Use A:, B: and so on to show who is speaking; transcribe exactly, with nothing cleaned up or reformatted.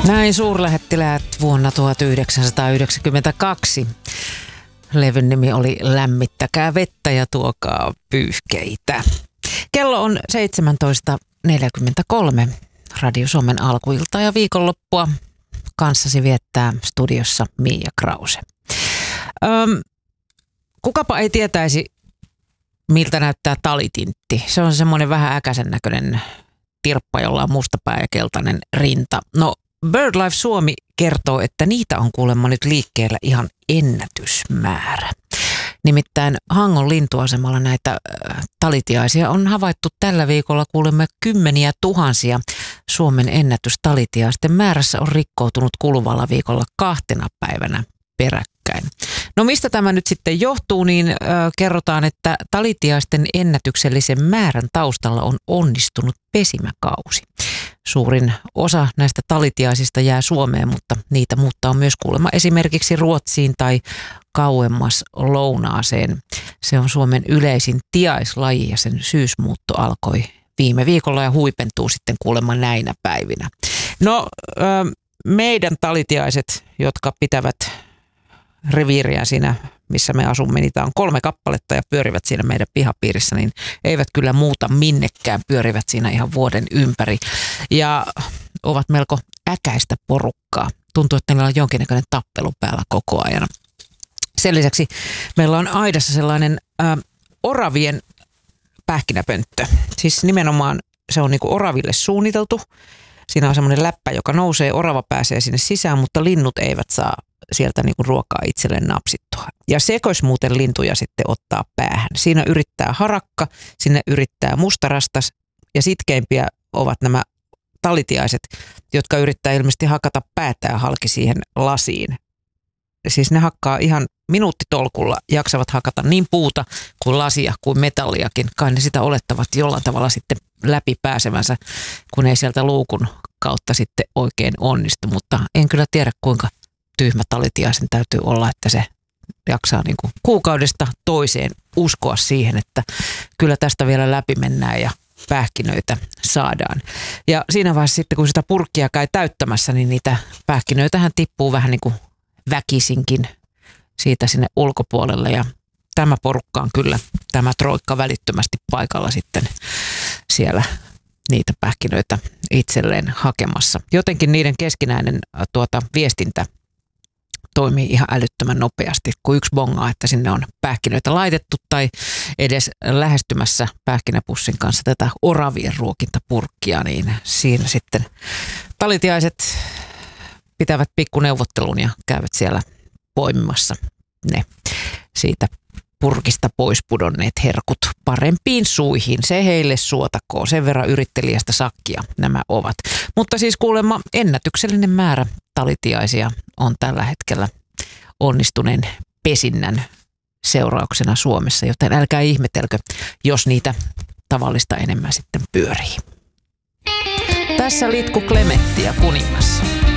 A: Näin suurlähettiläät vuonna tuhatyhdeksänsataayhdeksänkymmentäkaksi. Levyn nimi oli Lämmittäkää vettä ja tuokaa pyyhkeitä. Kello on seitsemäntoista neljäkymmentäkolme. Radio Suomen alkuilta ja viikonloppua kanssasi viettää studiossa Miia Krause. Öm, kukapa ei tietäisi, miltä näyttää talitintti. Se on semmoinen vähän äkäisen näköinen tirppa, jolla on musta pää ja keltainen rinta. No, BirdLife Suomi kertoo, että niitä on kuulemma nyt liikkeellä ihan ennätysmäärä. Nimittäin Hangon lintuasemalla näitä talitiaisia on havaittu tällä viikolla kuulemme kymmeniä tuhansia. Suomen ennätys talitiaisten määrässä on rikkoutunut kuluvalla viikolla kahtena päivänä peräkkäin. No mistä tämä nyt sitten johtuu, niin äh, kerrotaan, että talitiaisten ennätyksellisen määrän taustalla on onnistunut pesimäkausi. Suurin osa näistä talitiaisista jää Suomeen, mutta niitä muuttaa myös kuulemma esimerkiksi Ruotsiin tai kauemmas Lounaaseen. Se on Suomen yleisin tiaislaji ja sen syysmuutto alkoi viime viikolla ja huipentuu sitten kuulemma näinä päivinä. No meidän talitiaiset, jotka pitävät reviiriä siinä, missä me asumme, niitä on kolme kappaletta ja pyörivät siinä meidän pihapiirissä, niin eivät kyllä muuta minnekään, pyörivät siinä ihan vuoden ympäri ja ovat melko äkäistä porukkaa. Tuntuu, että meillä on jonkinnäköinen tappelu päällä koko ajan. Sen lisäksi meillä on aidassa sellainen ä, oravien pähkinäpönttö. Siis nimenomaan se on niinku oraville suunniteltu. Siinä on semmoinen läppä, joka nousee, orava pääsee sinne sisään, mutta linnut eivät saa sieltä niinku ruokaa itselleen napsittua. Ja sekös muuten lintuja sitten ottaa päähän. Siinä yrittää harakka, sinne yrittää mustarastas ja sitkeimpiä ovat nämä talitiaiset, jotka yrittää ilmeisesti hakata päätään halki siihen lasiin. Siis ne hakkaa ihan minuuttitolkulla, jaksavat hakata niin puuta kuin lasia kuin metalliakin. Kai ne sitä olettavat jollain tavalla sitten läpi pääsevänsä, kun ei sieltä luukun kautta sitten oikein onnistu. Mutta en kyllä tiedä, kuinka tyhmä talitiaisen täytyy olla, että se jaksaa niin kuin kuukaudesta toiseen uskoa siihen, että kyllä tästä vielä läpi mennään ja pähkinöitä saadaan. Ja siinä vaiheessa sitten, kun sitä purkkia käy täyttämässä, niin niitä pähkinöitähän tippuu vähän niin kuin väkisinkin siitä sinne ulkopuolelle ja tämä porukka on kyllä, tämä troikka välittömästi paikalla sitten siellä niitä pähkinöitä itselleen hakemassa. Jotenkin niiden keskinäinen tuota, viestintä toimii ihan älyttömän nopeasti, kun yksi bongaa, että sinne on pähkinöitä laitettu tai edes lähestymässä pähkinäpussin kanssa tätä oravien ruokintapurkkia, niin siinä sitten talitiaiset pitävät pikkuneuvottelun ja käyvät siellä poimimassa ne siitä purkista pois pudonneet herkut parempiin suihin. Se heille suotakoon. Sen verran yrittelijästä sakkia nämä ovat. Mutta siis kuulemma ennätyksellinen määrä talitiaisia on tällä hetkellä onnistuneen pesinnän seurauksena Suomessa, joten älkää ihmetelkö, jos niitä tavallista enemmän sitten pyörii. Tässä Litku Klemetti ja Kuningas.